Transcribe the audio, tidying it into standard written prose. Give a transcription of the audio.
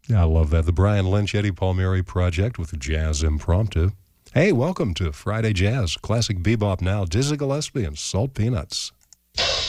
I love that. The Brian Lynch, Eddie Palmieri Project with Jazz Impromptu. Hey, welcome to Friday Jazz. Classic bebop now. Dizzy Gillespie and Salt Peanuts.